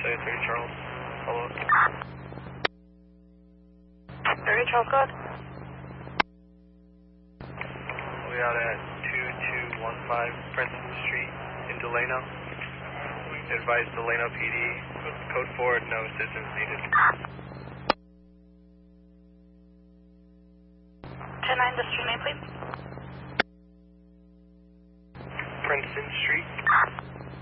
say 30 Charles. Follow up. 30 Charles, go ahead. We out at 2215 Princeton Street in Delano. Advise Delano PD. Code 4, no assistance needed. 10-9, the street name, please. Princeton Street.